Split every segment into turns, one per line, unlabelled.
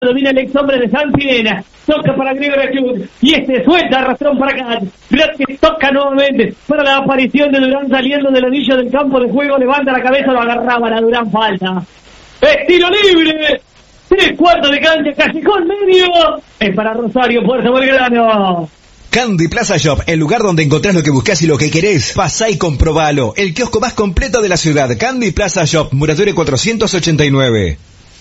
domina el ex hombre de San Sirena, toca para Gregory Chuk, y suelta arrastrón para Cat, que toca nuevamente para la aparición de Durán saliendo del anillo del campo de juego, levanta la cabeza, lo agarraban a Durán, falta, es tiro libre, 3/4 de cancha, callejón medio, es para Rosario, Puerto Belgrano.
Candy Plaza Shop, el lugar donde encontrás lo que buscás y lo que querés. Pasá y comprobalo. El kiosco más completo de la ciudad. Candy Plaza Shop, Muratori 489.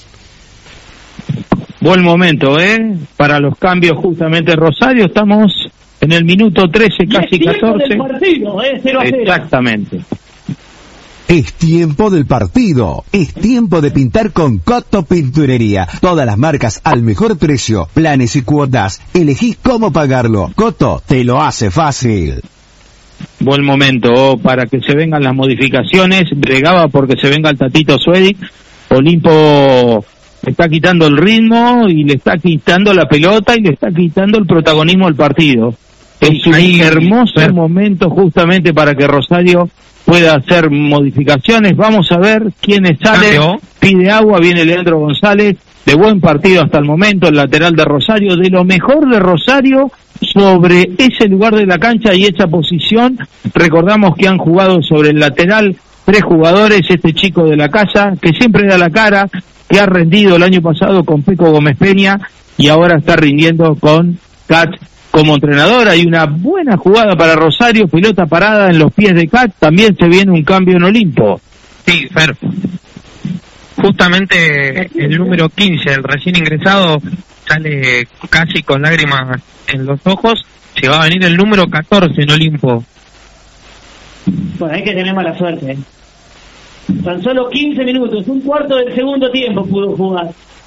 Buen momento, para los cambios justamente Rosario. Estamos en el minuto 13, casi 14.
Del partido, 0-0.
Exactamente.
Es tiempo del partido. Es tiempo de pintar con Coto Pinturería. Todas las marcas al mejor precio. Planes y cuotas. Elegí cómo pagarlo. Coto te lo hace fácil.
Buen momento para que se vengan las modificaciones. Bregaba porque se venga el Tatito Suedic. Olimpo está quitando el ritmo y le está quitando la pelota y le está quitando el protagonismo al partido. Es un hermoso momento justamente para que Rosario pueda hacer modificaciones. Vamos a ver quiénes salen. Pide agua, viene Leandro González, de buen partido hasta el momento, el lateral de Rosario, de lo mejor de Rosario sobre ese lugar de la cancha y esa posición. Recordamos que han jugado sobre el lateral 3 jugadores, este chico de la casa, que siempre da la cara, que ha rendido el año pasado con Peco Gómez Peña y ahora está rindiendo con Cat como entrenador. Hay una buena jugada para Rosario, pelota parada en los pies de Cat, también se viene un cambio en Olimpo.
Sí, Fer. Justamente el número 15, el recién ingresado, sale casi con lágrimas en los ojos, se va a venir el número 14 en Olimpo.
Bueno, hay que tener mala suerte. Tan solo 15 minutos, un cuarto del segundo tiempo pudo jugar.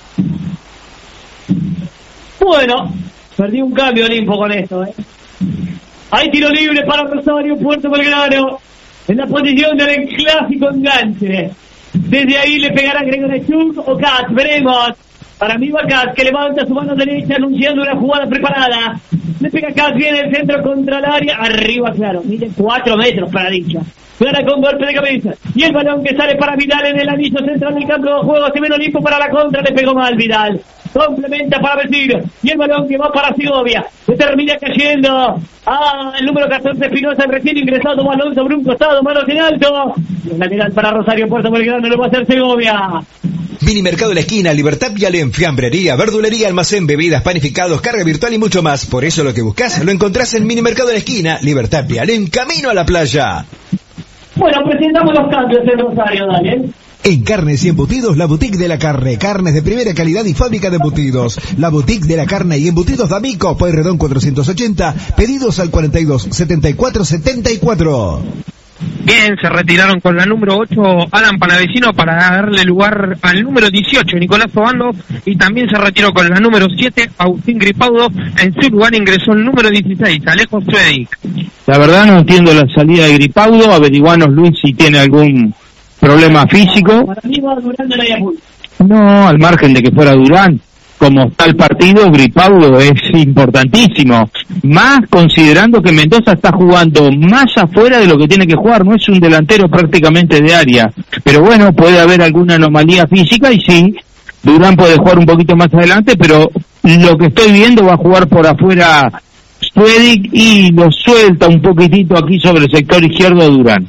Bueno, perdí un cambio Olimpo con esto, Hay tiro libre para Rosario, Puerto Belgrano, en la posición del clásico enganche. Desde ahí le pegará Gregory Chuk o Cat, veremos. Para mí va Cat, que levanta su mano derecha anunciando una jugada preparada. Le pega Cat, viene el centro contra el área. Arriba, claro, mide 4 metros para dicha. Clara con golpe de cabeza. Y el balón que sale para Vidal en el anillo central del campo de juego. Se viene Olimpo para la contra, le pegó mal Vidal. Complementa para Vecino. Y el balón que va para Segovia. Se termina cayendo. El número 14 Espinosa, el recién ingresado balón sobre un costado, manos en alto. El lateral para Rosario, Puerto Belgrano, lo va a hacer Segovia.
Mini Mercado La Esquina, Libertad Vial, fiambrería, verdulería, almacén, bebidas, panificados, carga virtual y mucho más. Por eso lo que buscas lo encontrás en Mini Mercado La Esquina, Libertad Vial, en camino a la playa.
Bueno, presentamos los cambios en Rosario, Daniel.
En Carnes y Embutidos, la Boutique de la Carne. Carnes de primera calidad y fábrica de embutidos. La Boutique de la Carne y Embutidos D'Amico, Pueyrredón 480. Pedidos al 42 74 74.
Bien, se retiraron con la número 8 Alan Palavecino para darle lugar al número 18 Nicolás Obando, y también se retiró con la número 7 Agustín Gripaudo. En su lugar ingresó el número 16 Alejo Suedic.
La verdad no entiendo la salida de Gripaudo. Averiguanos, Luis, si tiene algún problema físico.
Para mí va Durán de la Yapul.
No, al margen de que fuera Durán, como está el partido, Gripaudo es importantísimo, más considerando que Mendoza está jugando más afuera de lo que tiene que jugar, no es un delantero prácticamente de área, pero bueno, puede haber alguna anomalía física y sí, Durán puede jugar un poquito más adelante, pero lo que estoy viendo va a jugar por afuera Suedic y lo suelta un poquitito aquí sobre el sector izquierdo Durán.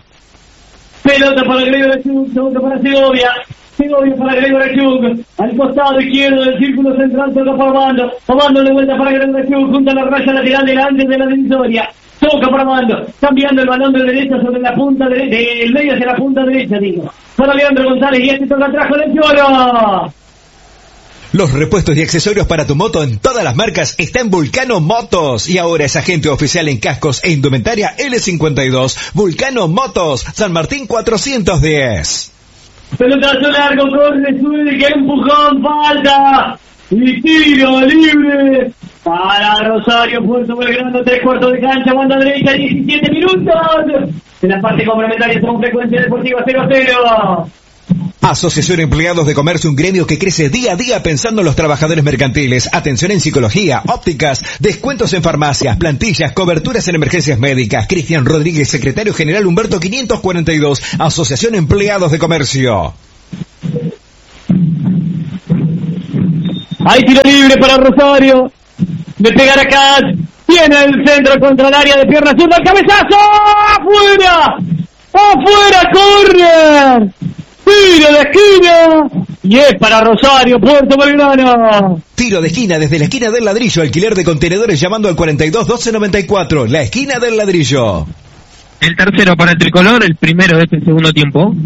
Pelota para Gregory Chuk, pelota para Segovia. Segovia para Gregory Chuk, al costado izquierdo del círculo central, toca para Obando. Obando de vuelta para Gregory Chuk, junto a la raya lateral delante de la divisoria. Toca para Obando, cambiando el balón de derecha sobre la punta del medio hacia la punta derecha, digo. Para Leandro González y este toca atrás con el Choro.
Los repuestos y accesorios para tu moto en todas las marcas está en Vulcano Motos. Y ahora es agente oficial en cascos e indumentaria L52. Vulcano Motos, San Martín 410.
Pelotazo largo, corre, sube, que empujón, falta. Y tiro libre para Rosario, Puerto Belgrano, 3/4 de cancha, banda derecha, 17 minutos. En la parte complementaria son Frecuencia Deportiva 0-0.
Asociación Empleados de Comercio, un gremio que crece día a día pensando en los trabajadores mercantiles. Atención en psicología, ópticas, descuentos en farmacias, plantillas, coberturas en emergencias médicas. Cristian Rodríguez, secretario general Humberto 542. Asociación Empleados de Comercio.
Hay tiro libre para Rosario. De pegar acá. Tiene el centro contra el área de pierna zurda. ¡El cabezazo! ¡Afuera! ¡Afuera! ¡Corner! Tiro de esquina. Y es para Rosario, Puerto Belgrano.
Tiro de esquina desde la esquina del ladrillo. Alquiler de contenedores llamando al 42 12 94. La esquina del ladrillo.
El tercero para el tricolor, el primero de este segundo tiempo.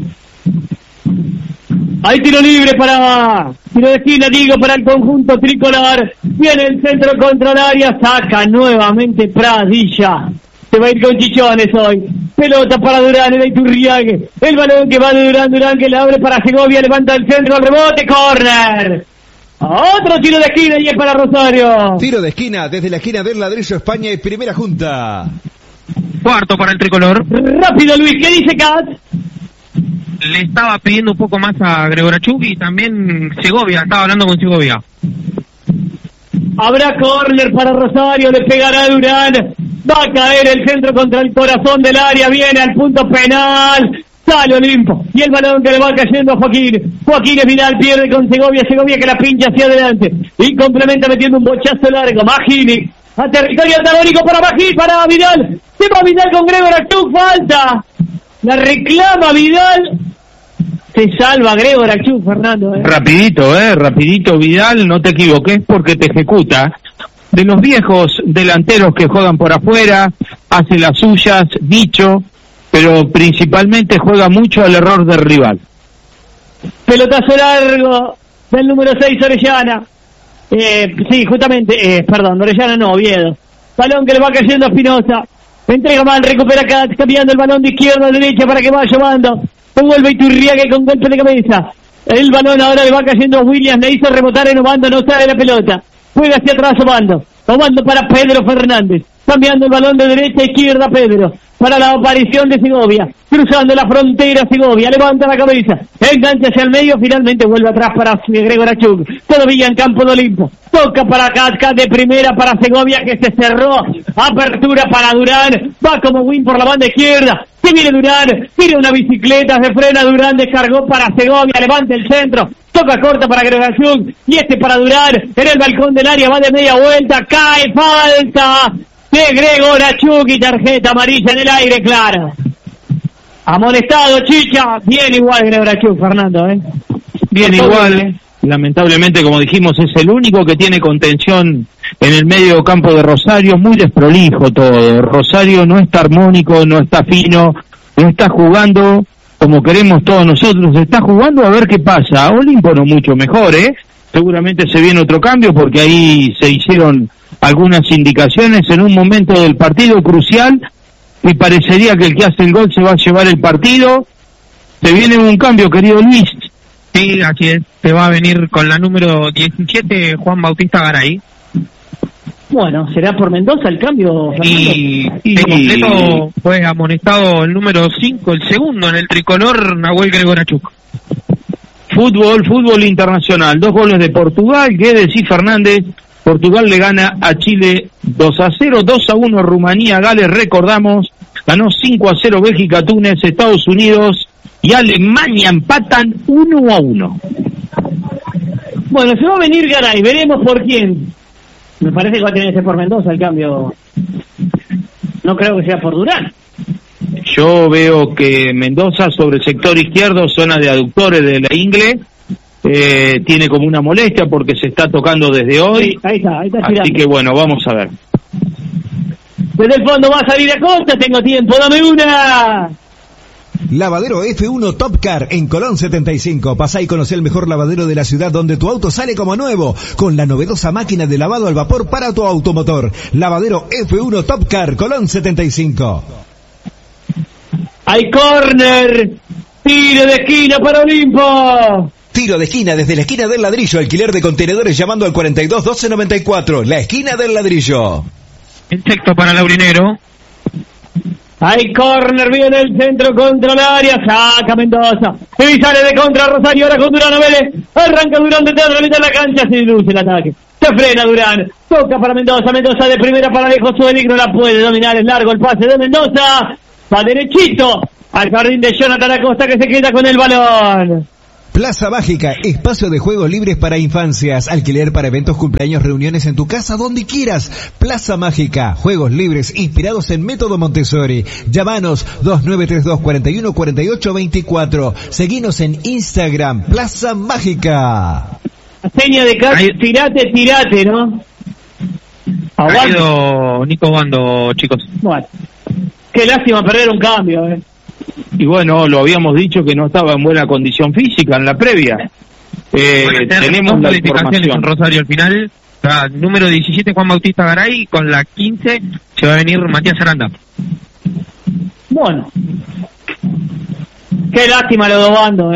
Hay tiro libre tiro de esquina, digo, para el conjunto tricolor. Viene el centro contra el área, saca nuevamente Pradilla. Se va a ir con Chichones hoy. Pelota para Durán, el Iturriague. El balón que va de Durán que le abre para Segovia, levanta el centro, al rebote, córner. Otro tiro de esquina y es para Rosario.
Tiro de esquina desde la esquina del ladrillo, España y primera junta.
Cuarto para el tricolor.
Rápido, Luis, ¿qué dice Cat?
Le estaba pidiendo un poco más a Gregorachuk y también Segovia, estaba hablando con Segovia.
Habrá córner para Rosario, le pegará Durán. Va a caer el centro contra el corazón del área, viene al punto penal. Sale Olimpo. Y el balón que le va cayendo a Joaquín. Joaquín es Vidal, pierde con Segovia. Segovia que la pincha hacia adelante. Y complementa metiendo un bochazo largo. Magini. A territorio antagónico para Vidal. Se va Vidal con Gregorachuk. Falta. La reclama Vidal. Se salva Gregorachuk, Fernando.
Rapidito Vidal, no te equivoques porque te ejecuta. De los viejos delanteros que juegan por afuera, hace las suyas, dicho, pero principalmente juega mucho al error del rival.
Pelotazo largo del número 6, Orellana. Sí, justamente, Orellana no, Oviedo. Balón que le va cayendo a Espinosa. Entrega mal, recupera Katz, cambiando el balón de izquierda a derecha para que vaya Bando. Vuelve Iturriague con golpe de cabeza. El balón ahora le va cayendo a Williams, le hizo rebotar en Obando, no sale la pelota. Juega hacia atrás Obando. Obando para Pedro Fernández. Cambiando el balón de derecha a izquierda Pedro. Para la aparición de Segovia. Cruzando la frontera Segovia. Levanta la cabeza. Engancha hacia el medio. Finalmente vuelve atrás para Gregorachuk. Todavía en campo de Olimpo. Toca para Casca de primera para Segovia que se cerró. Apertura para Durán. Va como win por la banda izquierda. Se viene Durán. Tira una bicicleta. Se frena Durán. Descargó para Segovia. Levanta el centro. Toca corta para Gregorachuk. Y para Durán. En el balcón del área. Va de media vuelta. Cae. Falta de Gregorachuk y tarjeta amarilla en el aire, clara. Amonestado Chicha, bien igual Gregorachuk, Fernando,
Bien igual, lamentablemente como dijimos es el único que tiene contención en el medio campo de Rosario, muy desprolijo todo. Rosario no está armónico, no está fino, no está jugando como queremos todos nosotros, está jugando a ver qué pasa. Olimpo no mucho mejor, seguramente se viene otro cambio porque ahí se hicieron algunas indicaciones en un momento del partido crucial y parecería que el que hace el gol se va a llevar el partido. Se viene un cambio, querido Luis.
Sí, aquí se va a venir con la número 17, Juan Bautista Garay.
Bueno, será por Mendoza el cambio, Fernando.
Y de completo fue amonestado el número 5, el segundo en el tricolor, Nahuel Gregorachuk.
Fútbol internacional, 2 goles de Portugal, ¿qué decís, Fernández? Portugal le gana a Chile 2-0, 2-1 Rumanía, Gales, recordamos, ganó 5-0 Bélgica, Túnez, Estados Unidos y Alemania empatan 1-1.
Bueno, se va a venir Garay, veremos por quién. Me parece que va a tener que ser por Mendoza el cambio. No creo que sea por Durán.
Yo veo que Mendoza sobre el sector izquierdo, zona de aductores de la ingle, tiene como una molestia porque se está tocando desde hoy.
Sí, ahí está girando.
Así que bueno, vamos a ver.
Desde el fondo va a salir Acosta, tengo tiempo, dame una.
Lavadero F1 Top Car en Colón 75. Pasá y conocé el mejor lavadero de la ciudad donde tu auto sale como nuevo, con la novedosa máquina de lavado al vapor para tu automotor. Lavadero F1 Top Car, Colón 75.
Hay córner, tiro de esquina para Olimpo.
Tiro de esquina desde la esquina del ladrillo, alquiler de contenedores llamando al 42 12 94, la esquina del ladrillo.
El sexto para Laurinegro.
Hay córner, viene el centro contra el área, saca Mendoza. Y sale de contra Rosario, ahora con Durán Vélez. Arranca Durán desde la mitad de la cancha, se luce el ataque. Se frena Durán, toca para Mendoza, Mendoza de primera para lejos, Suelic no la puede dominar, es largo el pase de Mendoza. Va derechito al jardín de Jonathan Acosta que se queda con el balón.
Plaza Mágica, espacio de juegos libres para infancias, alquiler para eventos, cumpleaños, reuniones en tu casa, donde quieras. Plaza Mágica, juegos libres inspirados en método Montessori. Llámanos 2932 41 48 24. Seguinos en Instagram, Plaza Mágica.
Seña de casa, tirate, ¿no?
Ha ido Nico Bando, chicos.
Bueno, qué lástima perder un cambio,
Y bueno, lo habíamos dicho que no estaba en buena condición física en la previa. Tenemos la
modificaciones en Rosario al final. Número 17 Juan Bautista Garay, con la 15 se va a venir Matías Aranda.
Bueno, qué lástima lo de Bando,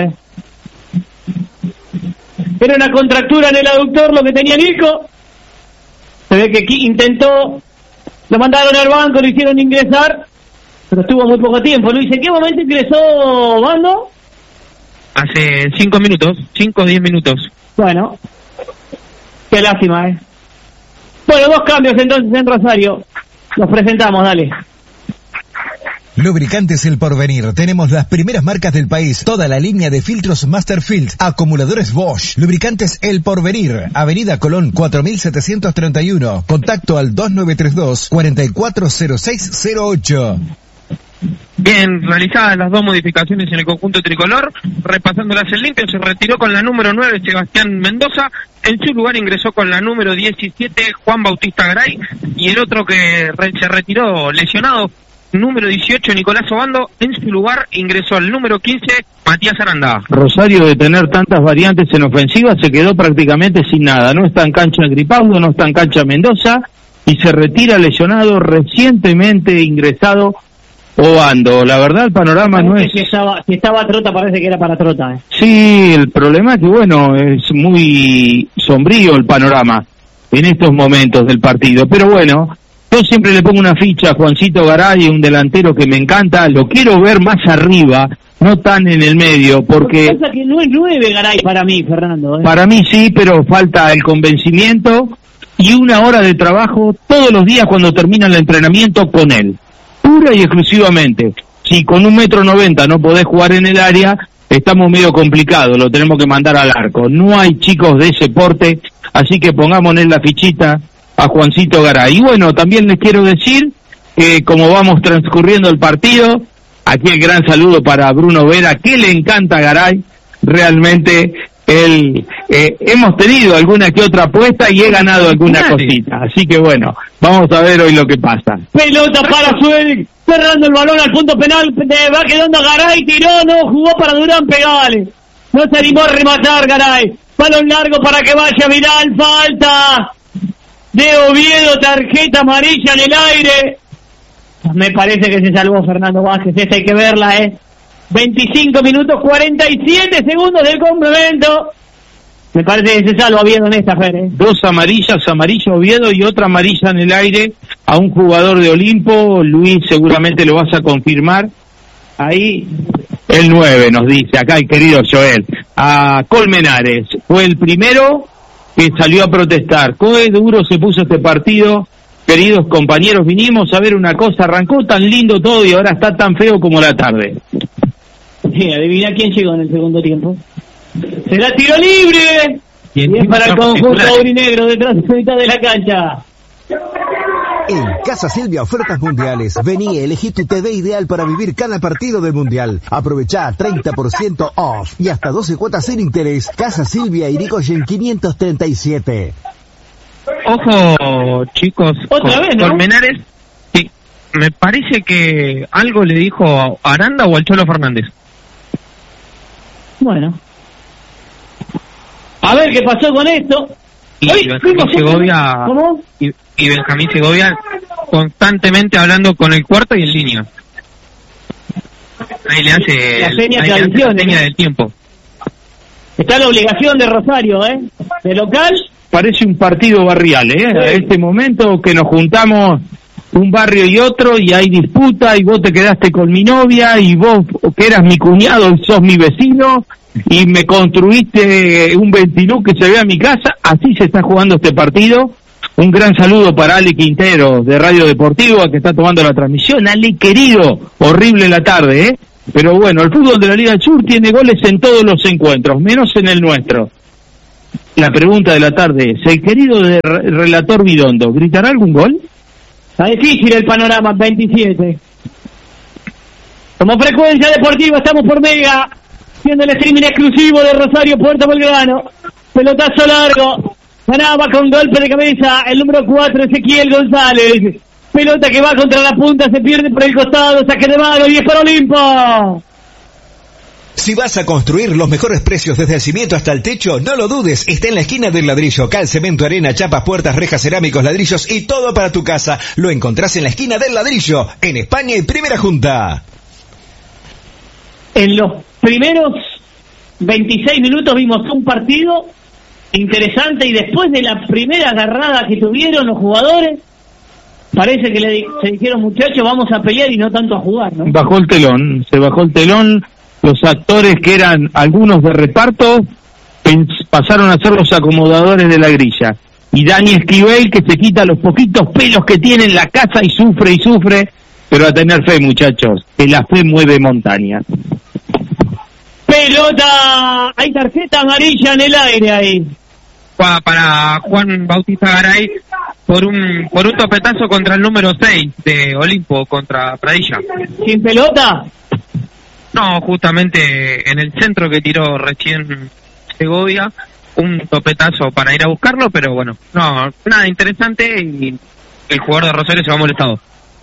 Era una contractura en el aductor lo que tenía Nico. Se ve que intentó, lo mandaron al banco, lo hicieron ingresar, pero estuvo muy poco tiempo. Luis, ¿en qué momento ingresó Bando?
Hace 5 minutos, 5 o 10 minutos.
Bueno, qué lástima, Bueno, 2 cambios entonces en Rosario. Los presentamos, dale.
Lubricantes El Porvenir. Tenemos las primeras marcas del país. Toda la línea de filtros Masterfield. Acumuladores Bosch. Lubricantes El Porvenir. Avenida Colón 4731. Contacto al 2932 440608.
Bien, realizadas las 2 modificaciones en el conjunto tricolor, repasándolas en limpio, se retiró con la número 9 Sebastián Mendoza, en su lugar ingresó con la número 17 Juan Bautista Garay, y el otro que se retiró lesionado, número 18 Nicolás Obando, en su lugar ingresó al número 15 Matías Aranda.
Rosario, de tener tantas variantes en ofensiva, se quedó prácticamente sin nada. No está en cancha Gripaudo, no está en cancha Mendoza, y se retira lesionado recientemente ingresado Obando. La verdad, el panorama
parece
no es...
Si estaba Trota, parece que era para Trota.
Sí, el problema es que, bueno, es muy sombrío el panorama en estos momentos del partido. Pero bueno, yo siempre le pongo una ficha a Juancito Garay, un delantero que me encanta. Lo quiero ver más arriba, no tan en el medio, porque...
Pasa que no es 9 Garay para mí, Fernando.
Para mí sí, pero falta el convencimiento y 1 hora de trabajo todos los días cuando termina el entrenamiento con él. Pura y exclusivamente. Si con 1,90 m no podés jugar en el área, estamos medio complicados, lo tenemos que mandar al arco. No hay chicos de ese porte, así que pongámonos la fichita a Juancito Garay. Y bueno, también les quiero decir que como vamos transcurriendo el partido, aquí el gran saludo para Bruno Vera, que le encanta Garay, realmente hemos tenido alguna que otra apuesta y he ganado alguna cosita, así que bueno, vamos a ver hoy lo que pasa.
Pelota para Suárez, cerrando el balón al punto penal, va quedando Garay, tiró, no, jugó para Durán, pegale. No se animó a rematar Garay. Balón largo para que vaya Vidal, falta de Oviedo, tarjeta amarilla en el aire. Me parece que se salvó Fernando Vázquez, esta hay que verla, 25 minutos 47 segundos del complemento. Me parece que se salva Oviedo en esta, Fer.
2 amarillas, amarilla Oviedo y otra amarilla en el aire a un jugador de Olimpo. Luis, seguramente lo vas a confirmar. Ahí el 9 nos dice, acá el querido Joel. A Colmenares, fue el primero que salió a protestar. Qué duro se puso este partido. Queridos compañeros, vinimos a ver una cosa, arrancó tan lindo todo y ahora está tan feo como la tarde.
Sí, adivina quién llegó en el segundo tiempo. ¡Será tiro libre! Y es para el conjunto aurinegro detrás de la mitad de la cancha.
En Casa Silvia, ofertas mundiales. Vení, elegí tu TV ideal para vivir cada partido del mundial. Aprovechá 30% off y hasta 12 cuotas sin interés. Casa Silvia, Irigoyen 537.
Ojo, chicos,
otra vez, ¿no?
Colmenares, sí, me parece que algo le dijo a Aranda o al Cholo Fernández.
Bueno, a ver qué pasó con esto.
Y Benjamín Segovia,
¿cómo?
Y Benjamín Segovia constantemente hablando con el cuarto y en línea. Ahí le hace
la seña
del tiempo.
Está la obligación de Rosario, de local.
Parece un partido barrial,
Sí.
A este momento que nos juntamos un barrio y otro y hay disputa y vos te quedaste con mi novia y vos que eras mi cuñado y sos mi vecino y me construiste un ventilú que se ve a mi casa. Así se está jugando este partido. Un gran saludo para Ale Quintero de Radio Deportiva que está tomando la transmisión. Ale querido, horrible la tarde, Pero bueno, el fútbol de la Liga del Sur tiene goles en todos los encuentros, menos en el nuestro. La pregunta de la tarde es, el querido relator Vidondo, ¿gritará algún gol?
Está difícil el panorama, 27. Como Frecuencia Deportiva estamos por Mega, siendo el streaming exclusivo de Rosario Puerto Belgrano. Pelotazo largo, ganaba con golpe de cabeza el número 4, Ezequiel González. Pelota que va contra la punta, se pierde por el costado, saque de mano y es para Olimpo.
Si vas a construir los mejores precios desde el cimiento hasta el techo, no lo dudes, está en la esquina del ladrillo. Cal, cemento, arena, chapas, puertas, rejas, cerámicos, ladrillos y todo para tu casa. Lo encontrás en la esquina del ladrillo, en España y Primera Junta.
En los primeros 26 minutos vimos un partido interesante y después de la primera agarrada que tuvieron los jugadores, parece que se dijeron, muchachos, vamos a pelear y no tanto a jugar, ¿no?
Se bajó el telón. Los actores que eran algunos de reparto pasaron a ser los acomodadores de la grilla. Y Dani Esquivel, que se quita los poquitos pelos que tiene en la casa y sufre, pero a tener fe, muchachos, que la fe mueve montañas.
Pelota, hay tarjeta amarilla en el aire ahí.
Para Juan Bautista Garay por un topetazo contra el número 6 de Olimpo, contra Pradilla.
¿Sin pelota?
No, justamente en el centro que tiró recién Segovia, un topetazo para ir a buscarlo, pero bueno, no, nada interesante y el jugador de Rosario se va molestado.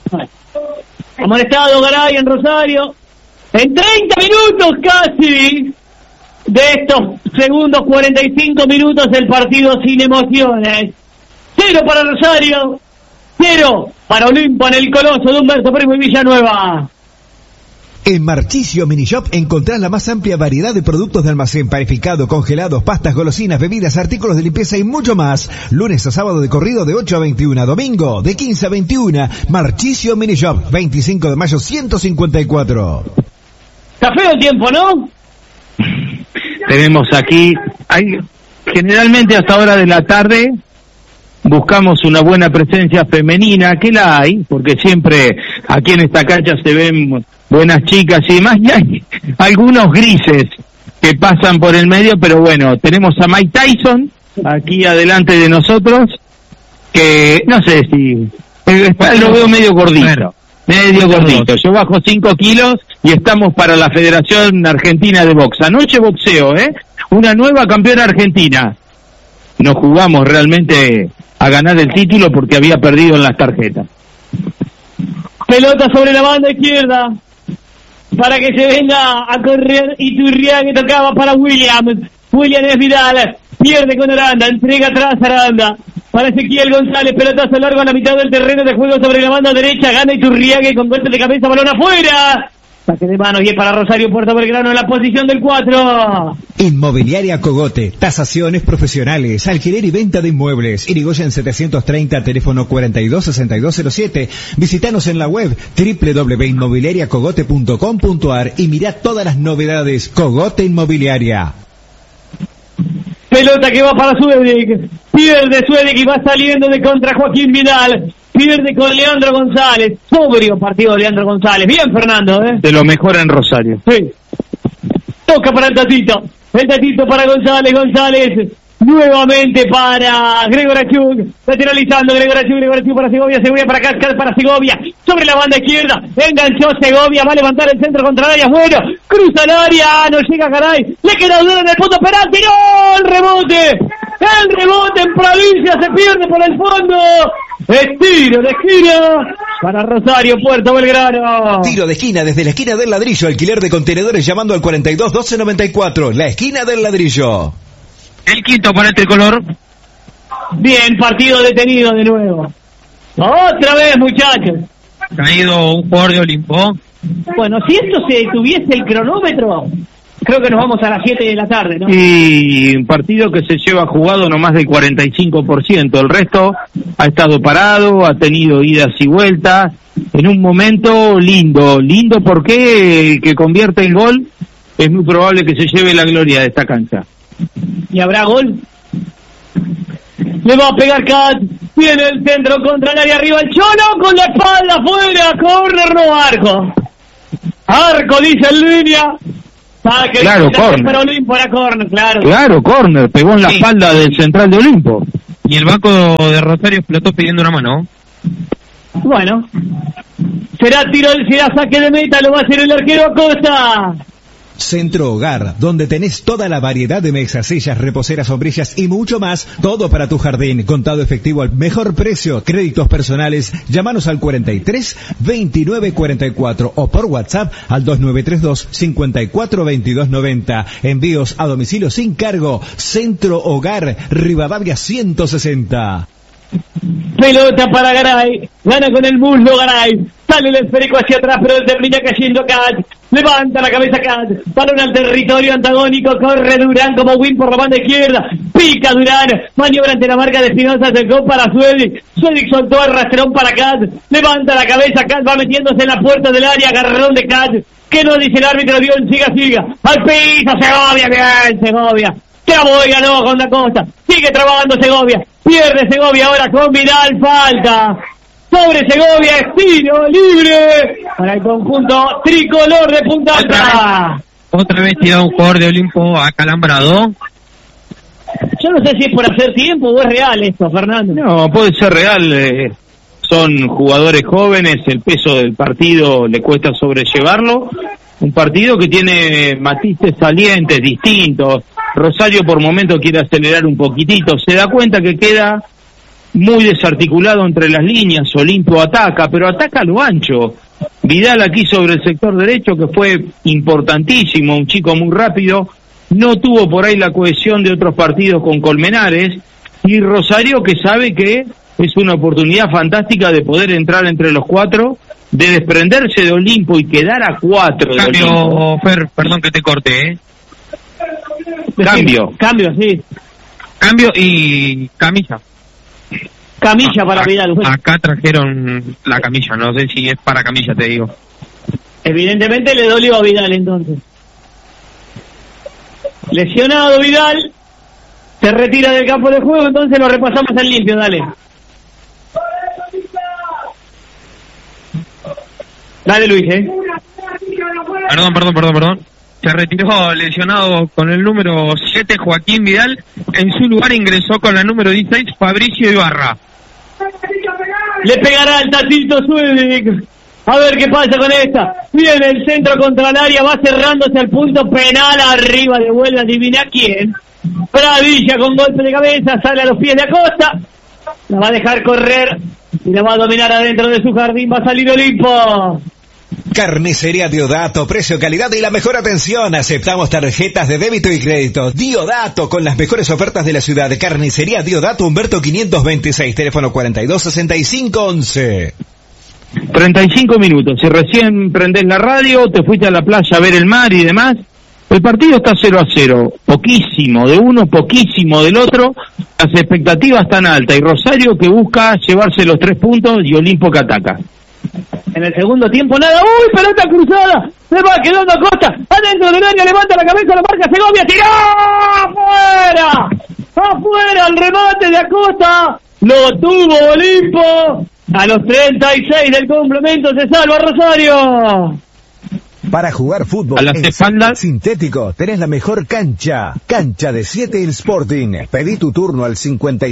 Ha molestado Garay en Rosario. En 30 minutos casi de estos segundos 45 minutos el partido sin emociones. 0 para Rosario, 0 para Olimpo en el Coloso de Humberto Primo y Villanueva.
En Marchisio Mini Shop encontrás la más amplia variedad de productos de almacén, panificado, congelados, pastas, golosinas, bebidas, artículos de limpieza y mucho más. Lunes a sábado de corrido de 8 a 21, domingo de 15 a 21. Marchisio Mini Shop, 25 de mayo 154.
Está feo el tiempo, ¿no?
Tenemos aquí, generalmente hasta hora de la tarde buscamos una buena presencia femenina, que la hay, porque siempre aquí en esta cancha se ven buenas chicas y demás, y hay algunos grises que pasan por el medio, pero bueno, tenemos a Mike Tyson aquí adelante de nosotros, que no sé si lo veo medio gordito. Medio gordito, yo bajo 5 kilos y estamos para la Federación Argentina de Box. Anoche boxeo, una nueva campeona argentina. Nos jugamos realmente a ganar el título porque había perdido en las tarjetas.
Pelota sobre la banda izquierda para que se venga a correr Iturria, que tocaba para Williams. Williams es Vidal, pierde con Aranda, entrega atrás Aranda. Para Ezequiel González, pelotazo largo a la mitad del terreno de juego sobre la banda derecha, gana Iturriague con golpe de cabeza, balón afuera. Saque de mano y es para Rosario Puerto Belgrano en la posición del 4.
Inmobiliaria Cogote, tasaciones profesionales, alquiler y venta de inmuebles. Irigoyen 730, teléfono 426207. Visítanos en la web www.inmobiliariacogote.com.ar y mirá todas las novedades. Cogote Inmobiliaria.
Pelota que va para Suedic, pierde Suedic y va saliendo de contra Joaquín Vidal, pierde con Leandro González, sobrio partido de Leandro González, bien Fernando,
de lo mejor en Rosario.
Sí, toca para el Tatito para González, nuevamente para Gregor Achuk, lateralizando Gregor Achuk para Segovia para Cascar, para Segovia, sobre la banda izquierda, enganchó Segovia, va a levantar el centro contra el área, bueno, cruza el área, no llega Garay, le queda duro en el punto penalti, ¡no! El rebote en provincia, se pierde por el fondo, tiro de esquina para Rosario Puerto Belgrano.
Tiro de esquina desde la esquina del ladrillo, alquiler de contenedores llamando al 42 12 94, la esquina del ladrillo.
El quinto para el tricolor.
Bien, partido detenido de nuevo. Otra vez, muchachos.
Caído un jugador de Olimpo.
Bueno, si esto se detuviese el cronómetro, creo que nos vamos a las 7 de la tarde, ¿no?
Y un partido que se lleva jugado no más del 45%. El resto ha estado parado, ha tenido idas y vueltas. En un momento lindo porque el que convierte el gol es muy probable que se lleve la gloria de esta cancha.
¿Y habrá gol? Le va a pegar Cat, viene el centro contra el área arriba, el Cholo con la espalda afuera, córner no arco. Arco, dice en línea. Saque,
claro, córner.
Para Olimpo era córner, claro.
Claro, córner, pegó en la espalda del central de Olimpo.
Y el banco de Rosario explotó pidiendo una mano.
Bueno, será saque de meta, lo va a hacer el arquero Acosta.
Centro Hogar, donde tenés toda la variedad de mesas, sillas, reposeras, sombrillas y mucho más, todo para tu jardín, contado efectivo al mejor precio, créditos personales, llámanos al 43 29 44 o por WhatsApp al 2932 54 22 90, envíos a domicilio sin cargo, Centro Hogar, Rivadavia 160.
Pelota para Garay, gana con el muslo Garay, sale el esférico hacia atrás pero termina cayendo Cat, levanta la cabeza Cat, balón al territorio antagónico, corre Durán como win por la banda izquierda, pica Durán, maniobra ante la marca de Espinosa, acercó para Suedic soltó el rastrón para Cat, levanta la cabeza Cat, va metiéndose en la puerta del área, agarrón de Cat, que no dice el árbitro, Dion, siga, al piso Segovia, bien Segovia, trabó y ganó con la Costa, sigue trabajando Segovia, pierde Segovia ahora con Vidal, falta sobre Segovia, estilo libre para el conjunto tricolor de Punta Alta.
Otra vez tirado un jugador de Olimpo acalambrado.
Yo no sé si es por hacer tiempo o es real esto, Fernando.
No, puede ser real, son jugadores jóvenes, el peso del partido le cuesta sobrellevarlo, un partido que tiene matices salientes, distintos. Rosario por momento quiere acelerar un poquitito, se da cuenta que queda muy desarticulado entre las líneas, Olimpo ataca, pero ataca a lo ancho. Vidal aquí sobre el sector derecho, que fue importantísimo, un chico muy rápido, no tuvo por ahí la cohesión de otros partidos con Colmenares, y Rosario que sabe que es una oportunidad fantástica de poder entrar entre los cuatro, de desprenderse de Olimpo y quedar a 4 de
Cambio,
Olimpo.
Fer, perdón que te corte,
Cambio,
sí.
Cambio y camilla.
Camilla para Vidal.
Acá trajeron la camilla, no sé si es para camilla, te digo.
Evidentemente le dolió a Vidal entonces. Lesionado Vidal, se retira del campo de juego, entonces lo repasamos en limpio, dale. Dale Luis,
Perdón. Se retiró lesionado con el número 7 Joaquín Vidal. En su lugar ingresó con la número 16 Fabricio Ibarra.
Le pegará el Tatito Suedic. A ver qué pasa con esta. Viene el centro contra el área, va cerrándose al punto penal. Arriba devuelve, adivina quién. Pradilla con golpe de cabeza, sale a los pies de Acosta. La va a dejar correr y la va a dominar adentro de su jardín. Va a salir Olimpo.
Carnicería Diodato, precio, calidad y la mejor atención. Aceptamos tarjetas de débito y crédito. Diodato, con las mejores ofertas de la ciudad. Carnicería Diodato, Humberto 526, teléfono 426511.
35 minutos. Si recién prendés la radio, te fuiste a la playa a ver el mar y demás, el partido está 0-0. Poquísimo de uno, poquísimo del otro. Las expectativas están altas. Y Rosario que busca llevarse los 3 puntos y Olimpo que ataca.
En el segundo tiempo nada, ¡uy! Pelota cruzada, se va quedando Acosta, adentro del área, levanta la cabeza, la marca Segovia, ¡tiró! ¡Afuera! El remate de Acosta, lo tuvo Olimpo, a los 36 del complemento se salva Rosario.
Para jugar fútbol
A las
en
espaldas.
Sintético tenés la mejor cancha. Cancha de 7 El Sporting. Pedí tu turno al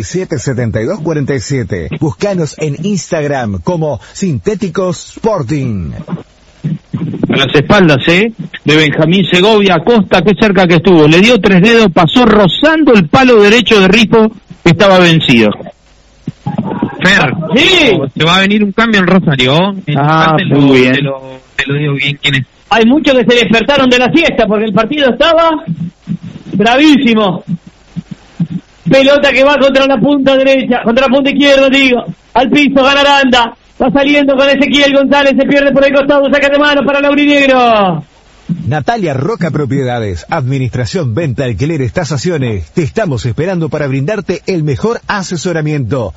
577247. Búscanos en Instagram como Sintéticos Sporting.
A las espaldas, de Benjamín Segovia, Acosta, qué cerca que estuvo. Le dio 3 dedos, pasó rozando el palo derecho de Rifo, que estaba vencido.
Fer,
Sí.
se va a venir un cambio en Rosario.
Muy bien.
Te lo digo bien quién es.
Hay muchos que se despertaron de la siesta porque el partido estaba bravísimo. Pelota que va contra la punta derecha, contra la punta izquierda, digo. Al piso, gana Aranda. Va saliendo con Ezequiel González, se pierde por el costado, saca de mano para Laurinegro.
Natalia Roca Propiedades, Administración, Venta, Alquileres, Tasaciones. Te estamos esperando para brindarte el mejor asesoramiento.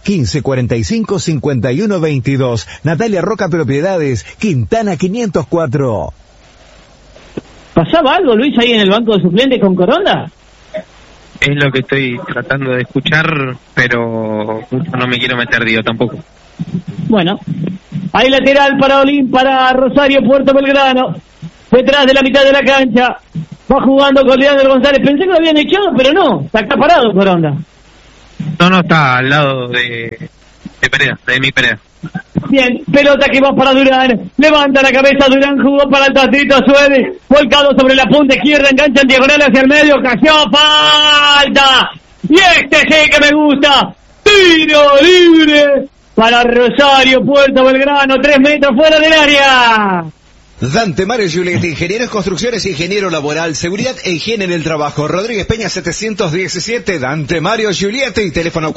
1545-5122. Natalia Roca Propiedades, Quintana 504.
¿Pasaba algo, Luis, ahí en el banco de suplentes con Coronda?
Es lo que estoy tratando de escuchar, pero mucho no me quiero meter, digo, tampoco.
Bueno, hay lateral para Rosario, Puerto Belgrano. detrás de la mitad de la cancha. Va jugando con Leandro González. Pensé que lo habían echado, pero no. Está acá parado Coronda.
No, está al lado de Perea, de mi Perea.
Bien, pelota que va para Durán. Levanta la cabeza Durán, jugó para el Tatito Suede. Volcado sobre la punta izquierda, engancha en diagonal hacia el medio. Cayó, falta. Y este sí que me gusta. Tiro libre para Rosario, Puerto Belgrano, 3 metros fuera del área.
Dante Mario Giulietti, ingeniero en construcciones, ingeniero laboral, seguridad e higiene en el trabajo. Rodríguez Peña 717, Dante Mario Giulietti, teléfono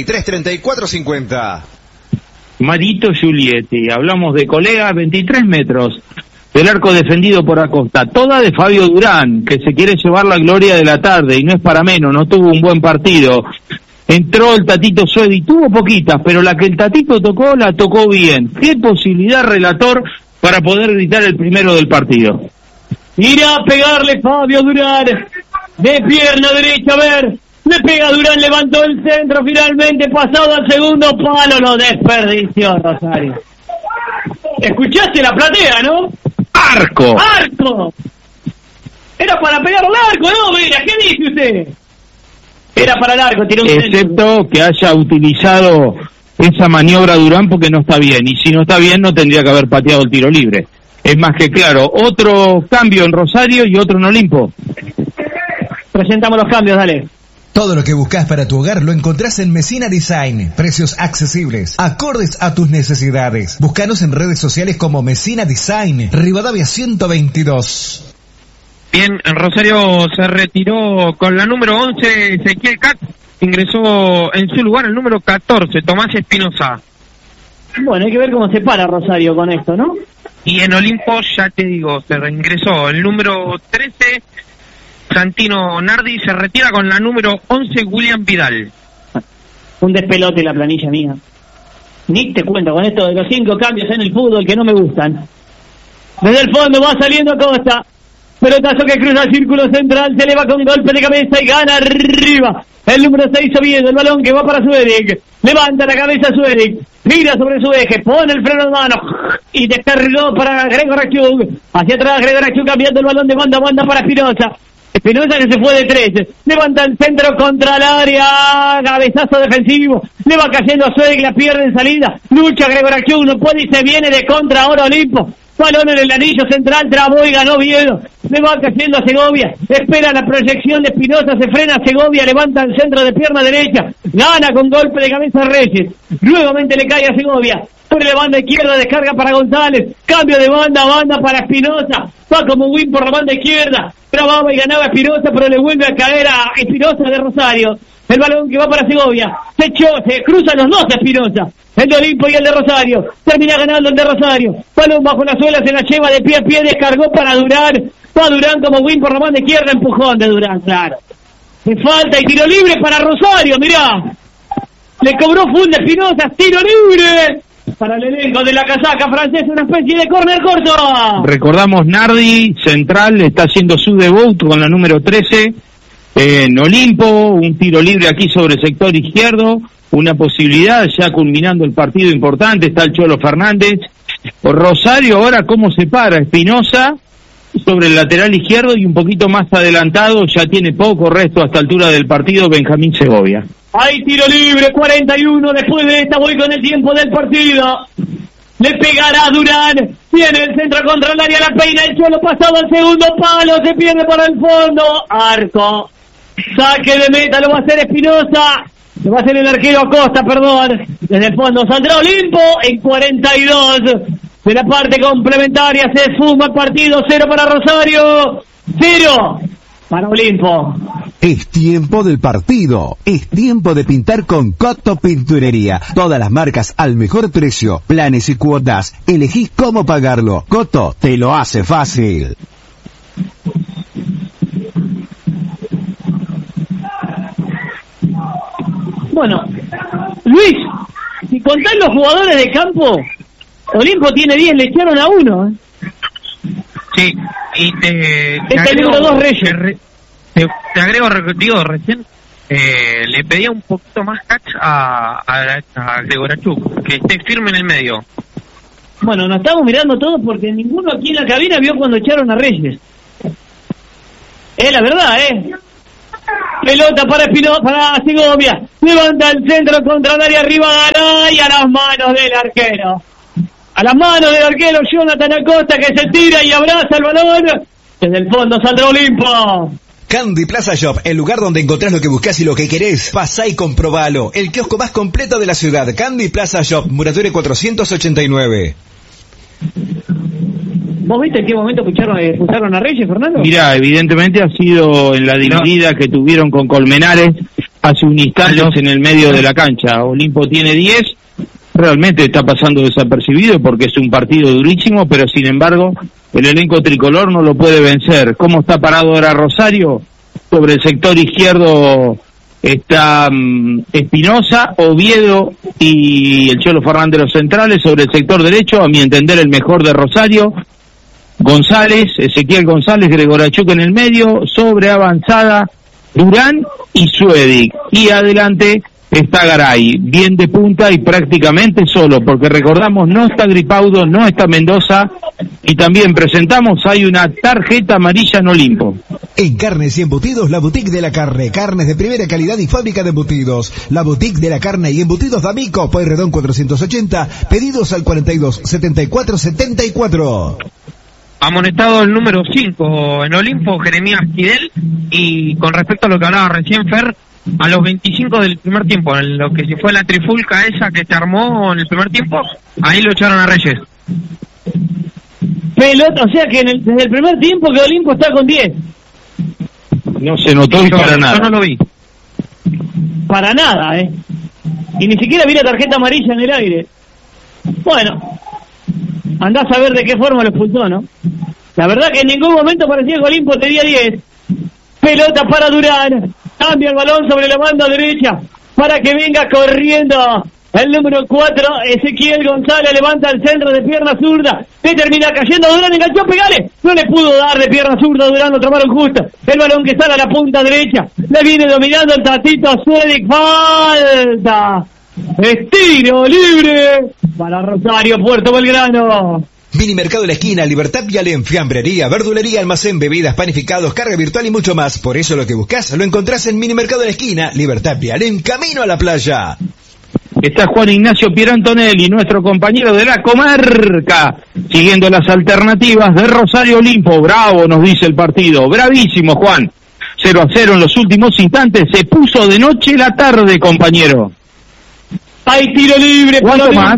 433450.
Marito Giulietti, hablamos de colega, 23 metros del arco defendido por Acosta, toda de Fabio Durán, que se quiere llevar la gloria de la tarde, y no es para menos, no tuvo un buen partido. Entró el Tatito Suedi, tuvo poquitas, pero la que el Tatito tocó, la tocó bien. ¿Qué posibilidad, relator, para poder gritar el primero del partido?
Irá a pegarle Fabio Durán, de pierna derecha, a ver, le pega Durán, levantó el centro, finalmente pasado al segundo palo, lo desperdició Rosario. ¿Escuchaste la platea, no?
¡Arco!
¡Arco! Era para pegar al arco, ¿no? Mira, ¿qué dice usted? Era para el arco, tiró un centro.
Excepto que haya utilizado esa maniobra Durán porque no está bien, y si no está bien no tendría que haber pateado el tiro libre. Es más que claro, otro cambio en Rosario y otro en Olimpo.
Presentamos los cambios, dale.
Todo lo que buscas para tu hogar lo encontrás en Messina Design. Precios accesibles, acordes a tus necesidades. Búscanos en redes sociales como Messina Design, Rivadavia 122.
Bien, en Rosario se retiró con la número 11 Ezequiel Cat, ingresó en su lugar el número 14 Tomás Espinosa.
Bueno, hay que ver cómo se para Rosario con esto, ¿no?
Y en Olimpo, ya te digo, se reingresó el número 13 Santino Nardi, se retira con la número 11 William Vidal.
Un despelote la planilla mía. Ni te cuento con esto de los 5 cambios en el fútbol que no me gustan. Desde el fondo va saliendo Acosta. Pelotazo que cruza el círculo central, se eleva con golpe de cabeza y gana arriba. El número 6 Oviedo, el balón que va para Suedic. Levanta la cabeza Suedic, gira sobre su eje, pone el freno de mano y descargó para Gregor Achug. Hacia atrás Gregor Achug cambiando el balón de banda a banda para Espinosa. Espinosa que se fue de 3, levanta el centro contra el área, cabezazo defensivo, le va cayendo a Suedic, la pierde en salida, lucha Gregor Achug, no puede y se viene de contra ahora Olimpo. Balón en el anillo central, trabó y ganó Oviedo. Le va cayendo a Segovia. Espera la proyección de Espinosa, se frena Segovia, levanta el centro de pierna derecha. Gana con golpe de cabeza Reyes. Nuevamente le cae a Segovia. Sobre la banda izquierda, descarga para González. Cambio de banda a banda para Espinosa. Va como win por la banda izquierda. Trababa y ganaba Espinosa, pero le vuelve a caer a Espinosa de Rosario. El balón que va para Segovia. Se cruzan los dos de Espinosa. El de Olimpo y el de Rosario. Termina ganando el de Rosario. Balón bajo la suela, se la lleva de pie a pie, descargó para Durán. Va Durán como win por la banda izquierda, empujón de Durán, claro. Le falta y tiro libre para Rosario, mirá. Le cobró full de Espinosa, tiro libre. Para el elenco de la casaca francesa, una especie de córner corto.
Recordamos, Nardi, central, está haciendo su debut con la número 13 en Olimpo, un tiro libre aquí sobre el sector izquierdo, una posibilidad, ya culminando el partido importante, está el Cholo Fernández. Por Rosario ahora cómo se para Espinosa sobre el lateral izquierdo y un poquito más adelantado, ya tiene poco resto a esta altura del partido, Benjamín Segovia.
Hay tiro libre, 41, después de esta voy con el tiempo del partido. Le pegará Durán, tiene el centro contra el área, la peina, el Cholo pasado al segundo palo, se pierde por el fondo, arco, saque de meta, lo va a hacer Espinosa, lo va a hacer el arquero Acosta, perdón, desde el fondo saldrá Olimpo en 42, de la parte complementaria se esfuma el partido, 0 para Rosario, 0 para Olimpo.
Es tiempo del partido. Es tiempo de pintar con Coto Pinturería. Todas las marcas al mejor precio. Planes y cuotas. Elegís cómo pagarlo. Coto te lo hace fácil.
Bueno, Luis, si contás los jugadores de campo, Olimpo tiene 10, le echaron a 1.
Sí, y te
agrego, número 2 Reyes.
Te agrego, digo, recién le pedía un poquito más catch a Gregorachuk, que esté firme en el medio.
Bueno, nos estamos mirando todos porque ninguno aquí en la cabina vio cuando echaron a Reyes. La verdad, Pelota para Segovia. Levanta el centro contra el área arriba, Garay, a las manos del arquero. A las manos del arquero Jonathan Acosta, que se tira y abraza el balón. Desde el fondo saldrá Olimpo.
Candy Plaza Shop, el lugar donde encontrás lo que buscás y lo que querés. Pasá y comprobalo. El kiosco más completo de la ciudad. Candy Plaza Shop, Murature 489.
¿Vos viste en qué momento expulsaron a Reyes, Fernando?
Mirá, evidentemente ha sido en la dividida que tuvieron con Colmenares hace un instante en el medio de la cancha. Olimpo tiene 10, realmente está pasando desapercibido porque es un partido durísimo, pero sin embargo el elenco tricolor no lo puede vencer. ¿Cómo está parado ahora Rosario? Sobre el sector izquierdo está Espinosa, Oviedo y el Cholo Fernández los centrales. Sobre el sector derecho, a mi entender el mejor de Rosario, González, Ezequiel González, Gregorachuk en el medio, sobre avanzada Durán y Suedic, y adelante está Garay, bien de punta y prácticamente solo, porque recordamos no está Gripaudo, no está Mendoza, y también presentamos, hay una tarjeta amarilla en Olimpo.
En Carnes y Embutidos, la Boutique de la Carne, carnes de primera calidad y fábrica de embutidos. La Boutique de la Carne y Embutidos D'Amico, Pueyrredón 480, pedidos al 42 74 74.
Amonestado el número 5 en Olimpo, Jeremías Kidel, y con respecto a lo que hablaba recién Fer, a los 25 del primer tiempo, en lo que si fue la trifulca esa que se armó en el primer tiempo, ahí lo echaron a Reyes.
Pelota, o sea que desde el primer tiempo que Olimpo está con 10.
No se notó y para nada.
Yo no lo vi.
Para nada, Y ni siquiera vi la tarjeta amarilla en el aire. Bueno, andás a ver de qué forma lo expulsó, ¿no? La verdad que en ningún momento parecía que Olimpo tenía 10. Pelota para Durán. Cambia el balón sobre la banda derecha para que venga corriendo el número 4, Ezequiel González, levanta el centro de pierna zurda, le termina cayendo Durán, enganchó, pegale, no le pudo dar de pierna zurda, Durán lo tomaron justo, el balón que sale a la punta derecha, le viene dominando el Tatito Suedic, falta, estiro libre para Rosario, Puerto Belgrano.
Mini Mercado La Esquina, Libertad Vialén, fiambrería, verdulería, almacén, bebidas, panificados, carga virtual y mucho más. Por eso lo que buscas lo encontrás en Mini Mercado La Esquina, Libertad Vialén, camino a la playa.
Está Juan Ignacio Pierantonelli, nuestro compañero de la comarca, siguiendo las alternativas de Rosario Olimpo. Bravo, nos dice el partido. Bravísimo, Juan. 0-0 en los últimos instantes. Se puso de noche la tarde, compañero.
Hay tiro libre.
¿Cuánto más?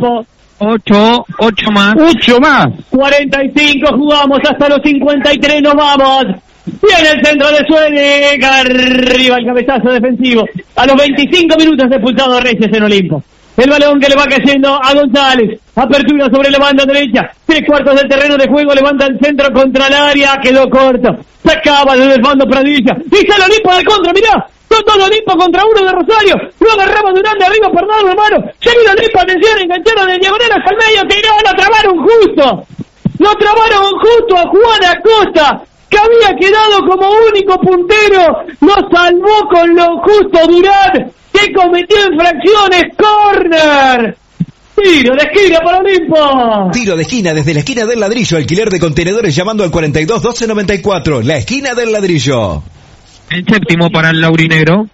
8 más.
8 más.
45, jugamos hasta los 53, nos vamos. Viene el centro de Suedic, arriba el cabezazo defensivo. A los 25 minutos expulsado Reyes en Olimpo. El balón que le va cayendo a González. Apertura sobre la banda derecha. 3/4 del terreno de juego. Levanta el centro contra el área. Quedó corto. Sacaba desde el fondo Pradilla. Y sale Olimpo de contra, mirá. Son dos Olimpo contra uno de Rosario. Lo agarraba Durán de arriba, perdón, hermano. Se vino Olimpo, atención, engancharon de diagonal hasta el medio. Tiró, lo trabaron justo. Lo trabaron justo a Juan Acosta, que había quedado como único puntero. Lo salvó con lo justo Durán, que cometió infracciones. Córner. Tiro de esquina para Olimpo.
Tiro de esquina desde la esquina del ladrillo. Alquiler de contenedores llamando al 42 12 94. La esquina del ladrillo.
El séptimo para el laurinegro.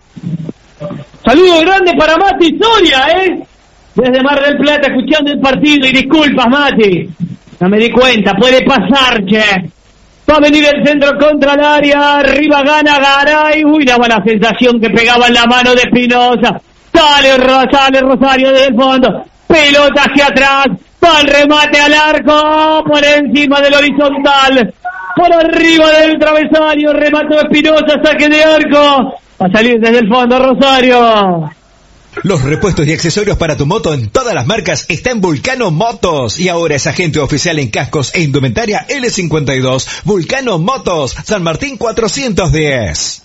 Saludo grande para Mati Soria, desde Mar del Plata, escuchando el partido. Y disculpas, Mati, no me di cuenta, puede pasar, che. Va a venir el centro contra el área, arriba gana Garay. Uy, daba la sensación que pegaba en la mano de Espinosa. Sale Rosario desde el fondo. Pelota hacia atrás, va el remate al arco, por encima del horizontal. Por arriba del travesaño, remató Espinosa, saque de arco. Va a salir desde el fondo Rosario.
Los repuestos y accesorios para tu moto en todas las marcas está en Vulcano Motos. Y ahora es agente oficial en cascos e indumentaria L52. Vulcano Motos, San Martín 410.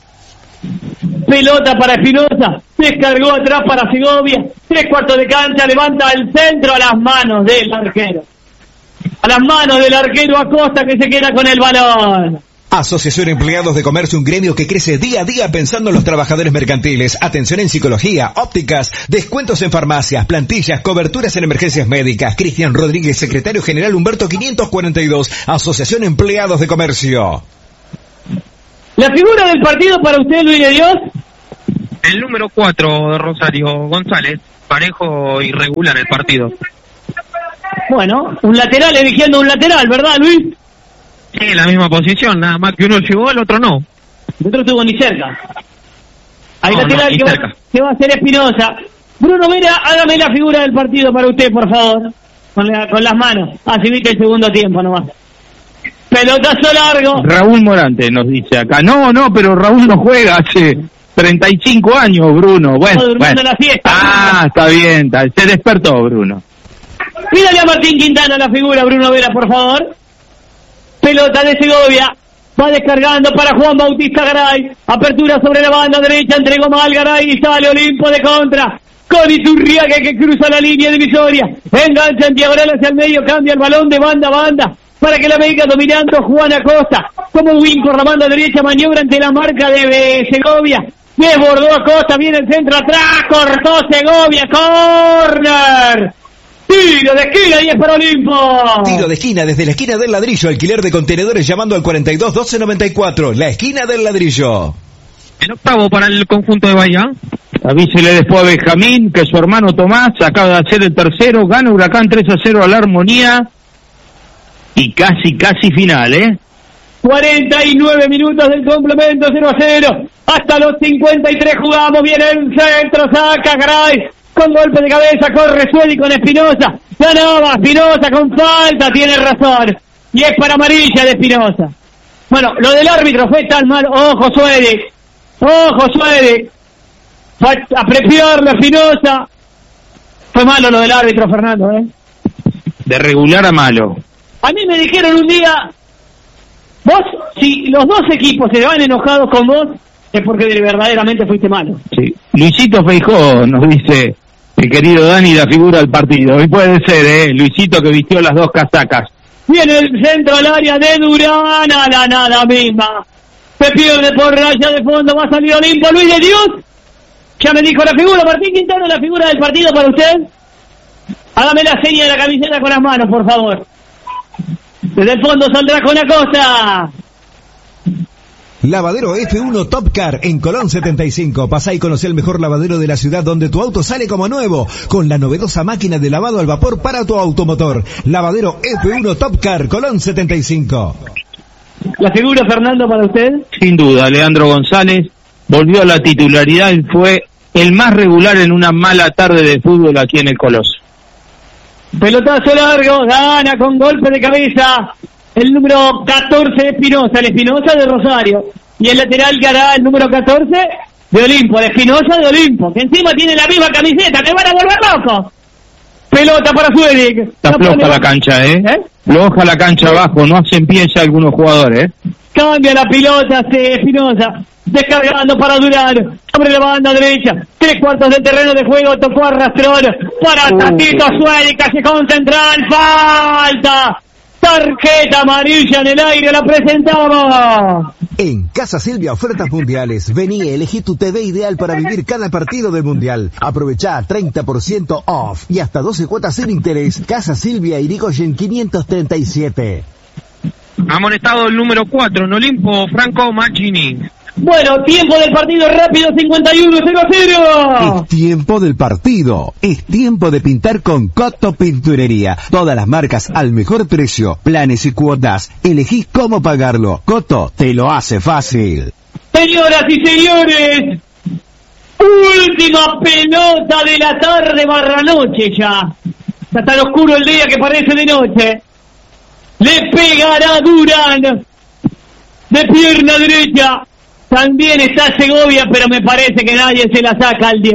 Pelota para Espinosa, descargó atrás para Segovia. 3/4 de cancha, levanta el centro a las manos del arquero. A las manos del arquero Acosta, que se queda con el balón.
Asociación Empleados de Comercio, un gremio que crece día a día pensando en los trabajadores mercantiles. Atención en psicología, ópticas, descuentos en farmacias, plantillas, coberturas en emergencias médicas. Cristian Rodríguez, secretario general Humberto 542, Asociación Empleados de Comercio.
La figura del partido para usted, Luis de Dios.
El número 4 de Rosario González, parejo y regular el partido.
Bueno, un lateral eligiendo un lateral, ¿verdad, Luis?
Sí, la misma posición, nada más que uno llegó, el otro no.
El otro estuvo ni cerca. Hay
No,
lateral
ni cerca.
que va a ser Espinosa. Bruno Vera, hágame la figura del partido para usted, por favor. Con las manos. Así viste el segundo tiempo nomás. Pelotazo largo.
Raúl Morante nos dice acá. No, pero Raúl no juega hace 35 años, Bruno. Bueno,
durmiendo la fiesta.
Está bien, se despertó, Bruno.
Pídale a Martín Quintana la figura, Bruno Vera, por favor. Pelota de Segovia, va descargando para Juan Bautista Garay, apertura sobre la banda derecha, entregó mal Garay y sale Olimpo de contra, con Iturriaga que cruza la línea divisoria, engancha en diagonal hacia el medio, cambia el balón de banda a banda, para que la venga dominando Juan Acosta, como win por la banda derecha, maniobra ante la marca de Segovia, desbordó Acosta, viene el centro atrás, cortó Segovia, córner. Tiro de esquina y es para Olimpo.
Tiro de esquina desde la esquina del Ladrillo. Alquiler de contenedores llamando al 42 12 94. La esquina del Ladrillo.
El octavo para el conjunto de Bahía.
Avísele después a Benjamín que su hermano Tomás acaba de hacer el tercero. Gana Huracán 3-0 a la Armonía. Y casi final,
49 minutos del complemento, 0-0. Hasta los 53 jugamos. Viene el centro, saca Garay. Con golpe de cabeza, corre Suedi con Espinosa. Ganaba Espinosa con falta, tiene razón. Y es para amarilla de Espinosa. Bueno, lo del árbitro fue tan mal. Ojo Suedi. Fue a prefiarle a Espinosa. Fue malo lo del árbitro, Fernando,
De regular a malo.
A mí me dijeron un día, vos, si los dos equipos se van enojados con vos, es porque verdaderamente fuiste malo.
Sí. Luisito Feijó nos dice, el querido Dani, la figura del partido. Y puede ser, Luisito que vistió las dos casacas.
Viene el centro al área de Durán, a la nada misma. Se pierde por raya de fondo, va a salir Olimpo, Luis de Dios. Ya me dijo la figura, Martín Quintana, la figura del partido para usted. Hágame la seña de la camiseta con las manos, por favor. Desde el fondo saldrá con Acosta.
Lavadero F1 Top Car en Colón 75. Pasá y conocé el mejor lavadero de la ciudad donde tu auto sale como nuevo, con la novedosa máquina de lavado al vapor para tu automotor. Lavadero F1 Top Car, Colón 75.
¿La figura, Fernando, para usted?
Sin duda, Leandro González volvió a la titularidad y fue el más regular en una mala tarde de fútbol aquí en el Coloso.
Pelotazo largo, gana con golpe de cabeza el número 14 Espinosa, el Espinosa de Rosario. Y el lateral que hará el número 14 de Olimpo, el Espinosa de Olimpo, que encima tiene la misma camiseta, me van a volver loco. Pelota para Suedic.
Está floja la cancha, Floja la cancha abajo, no hacen pie ya algunos jugadores,
Cambia la pelota Espinosa, descargando para Durán, sobre la banda derecha, 3/4 del terreno de juego, tocó a Rastrón, para Tatito Suedic, callejón central, falta. Tarjeta amarilla en el aire, la presentamos.
En Casa Silvia, ofertas mundiales. Vení, elegí tu TV ideal para vivir cada partido del mundial. Aprovechá 30% off y hasta 12 cuotas sin interés. Casa Silvia, Irigoyen 537.
Amonestado el número 4 en Olimpo, Franco Mancini.
Bueno, tiempo del partido rápido, 51-0-0.
Es tiempo del partido. Es tiempo de pintar con Coto Pinturería. Todas las marcas al mejor precio. Planes y cuotas. Elegís cómo pagarlo. Coto te lo hace fácil.
Señoras y señores, última pelota de la tarde barra noche ya. Está tan oscuro el día que parece de noche. Le pegará Durán de pierna derecha. También está Segovia, pero me parece que nadie se la saca al 10.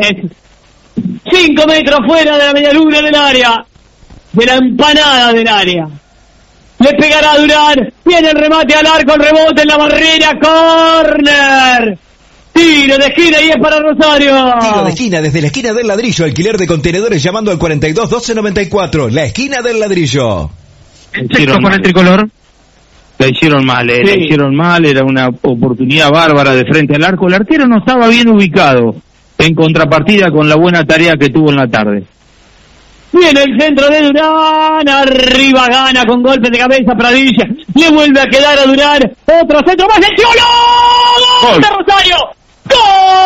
5 metros fuera de la medialuna del área, de la empanada del área. Le pegará Durán, viene el remate al arco, el rebote en la barrera, córner. Tiro de esquina y es para Rosario.
Tiro de esquina desde la esquina del Ladrillo. Alquiler de contenedores llamando al 42 12 94. La esquina del Ladrillo.
El sexto con el tricolor.
La hicieron mal,
Sí.
la hicieron mal, era una oportunidad bárbara de frente al arco. El arquero no estaba bien ubicado, en contrapartida con la buena tarea que tuvo en la tarde.
Viene el centro de Durán, arriba gana con golpe de cabeza Pradilla, le vuelve a quedar a Durán, otro centro más, el gol de Rosario, ¡gol!